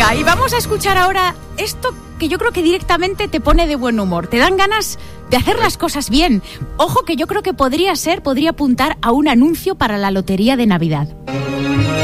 Venga, y vamos a escuchar ahora esto que yo creo que directamente te pone de buen humor. Te dan ganas de hacer las cosas bien. Ojo, que yo creo que podría apuntar a un anuncio para la lotería de Navidad.